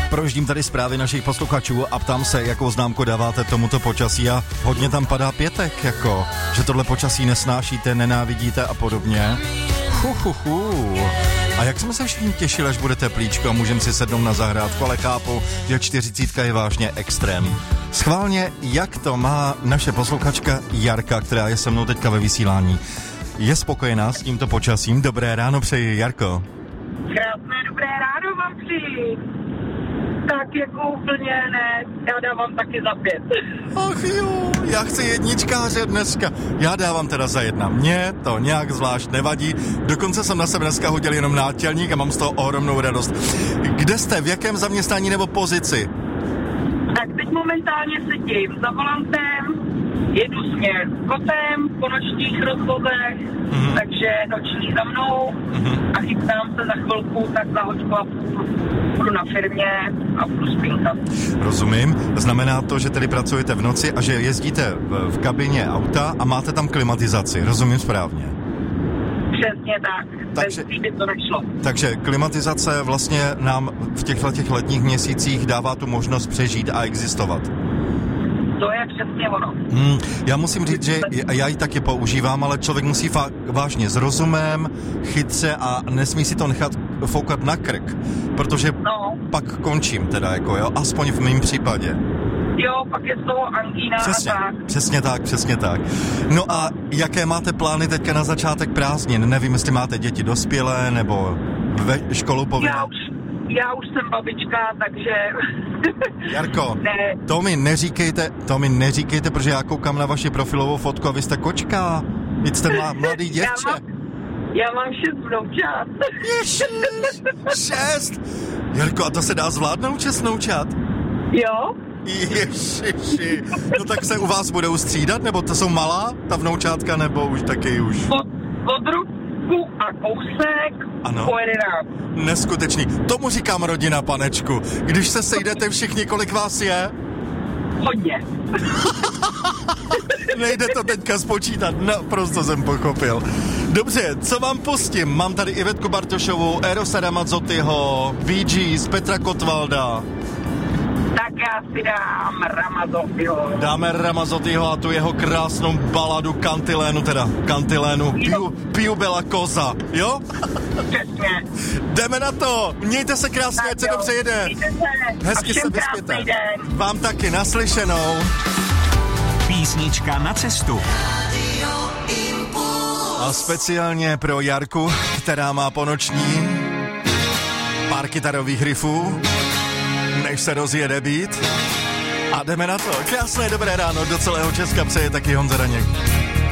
Projíždím tady zprávy našich posluchačů a ptám se, jakou známku dáváte tomuto počasí a hodně tam padá 5, jako, že tohle počasí nesnášíte, nenávidíte a podobně. A jak jsme se všichni těšili, až bude teplíčko a můžeme si sednout na zahrádku, ale chápu, že 40 je vážně extrém. Schválně, jak to má naše posluchačka Jarka, která je se mnou teďka ve vysílání. Je spokojená s tímto počasím? Dobré ráno přeji, Jarko. Krásné dobré ráno vám přeji. Tak jako úplně ne, já dávám taky za 5. Ach jo, já chci jedničkáře dneska. Já dávám teda za 1. Mně to nějak zvlášť nevadí. Dokonce jsem na sebe dneska hodil jenom nátělník a mám z toho ohromnou radost. Kde jste, v jakém zaměstnání nebo pozici? Tak teď momentálně sedím za volantem, jedu směr kotem po nočních rozvozech, takže noční za mnou a chystám se za chvilku, tak za hoďku a půl budu na firmě a budu spínkat. Rozumím. Znamená to, že tedy pracujete v noci a že jezdíte v kabině auta a máte tam klimatizaci. Rozumím správně? Přesně tak. Takže, bez by to nešlo. Takže klimatizace vlastně nám v těchto letních měsících dává tu možnost přežít a existovat. To je přesně ono. Já musím říct, že já ji taky používám, ale člověk musí vážně s rozumem, chytře a nesmí si to nechat foukat na krk, protože pak končím teda, jako jo, aspoň v mém případě. Jo, pak je z toho angína a tak. Přesně tak. No a jaké máte plány teďka na začátek prázdnin? Nevím, jestli máte děti dospělé, nebo ve školu povinné. Já už jsem babička, takže... Jarko, ne. To mi neříkejte, protože já koukám na vaši profilovou fotku a vy jste kočka. Vy jste mladý děvče. Já mám 6 vnoučat. Ježiš, 6? Jarko, a to se dá zvládnout 6 vnoučat? Jo. Ježiši. No tak se u vás budou střídat, nebo to jsou malá, ta vnoučátka, nebo už taky už? Od ruku a kousek po 11. Neskutečný. Tomu říkám rodina, panečku. Když se sejdete všichni, kolik vás je? Hodně. Nejde to teďka spočítat, naprosto jsem pochopil. Dobře, co vám pustím? Mám tady Ivetku Bartošovou, Erosa Ramazzotyho, Bee Gees, Petra Kotwalda. Tak já si dám Ramazzotyho. Dáme Ramazzotyho a tu jeho krásnou baladu Kantilénu, Piu Bella Cosa, jo? Přesně. Jdeme na to, mějte se krásně, ať se dobře jede. Hezky se vyspěte. Vám taky, naslyšenou. Písnička na cestu. A speciálně pro Jarku, která má ponoční pár kytarových riffů, než se rozjede beat. A jdeme na to. Krásné dobré ráno, do celého Česka přeje taky Honza Raněk.